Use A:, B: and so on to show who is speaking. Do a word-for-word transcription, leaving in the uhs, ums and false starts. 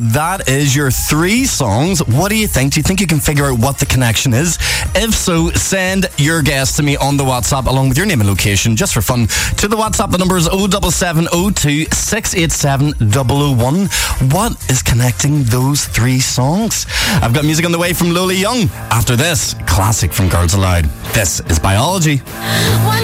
A: that is your three songs. What do you think? Do you think you can figure out what the connection is? If so, send your guess to me on the WhatsApp along with your name and location, just for fun, to the WhatsApp. The number is oh seven seven oh two six eight seven oh oh one. What is connecting those three songs? I've got music on the way from Lola Young. After this, classic from Girls Aloud. This is Biology.